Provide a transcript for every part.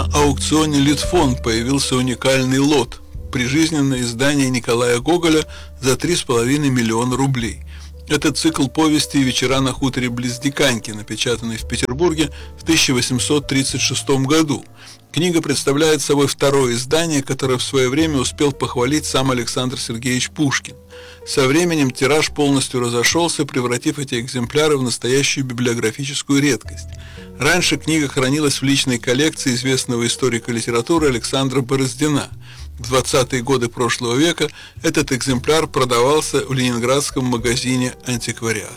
аукционе «Литфон» появился уникальный лот – прижизненное издание Николая Гоголя за 3,5 миллиона рублей. Это цикл повестей «Вечера на хуторе близ Диканьки», напечатанный в Петербурге в 1836 году. Книга представляет собой второе издание, которое в свое время успел похвалить сам Александр Сергеевич Пушкин. Со временем тираж полностью разошелся, превратив эти экземпляры в настоящую библиографическую редкость. Раньше книга хранилась в личной коллекции известного историка литературы Александра Бороздина. В 20-е годы прошлого века этот экземпляр продавался в ленинградском магазине антиквариата.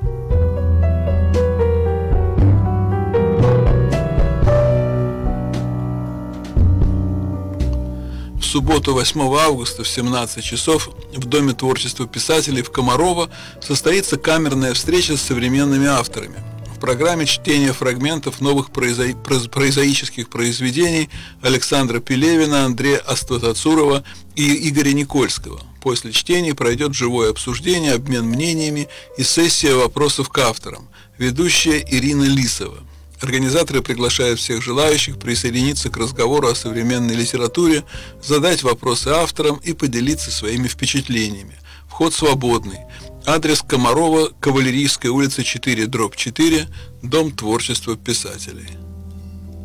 В субботу 8 августа в 17 часов в Доме творчества писателей в Комарово состоится камерная встреча с современными авторами. В программе чтение фрагментов новых прозаических произведений Александра Пелевина, Андрея Астватацурова и Игоря Никольского. После чтения пройдет живое обсуждение, обмен мнениями и сессия вопросов к авторам. Ведущая Ирина Лисова. Организаторы приглашают всех желающих присоединиться к разговору о современной литературе, задать вопросы авторам и поделиться своими впечатлениями. Вход свободный. Адрес: Комарова, Кавалерийская улица 4/4, Дом творчества писателей.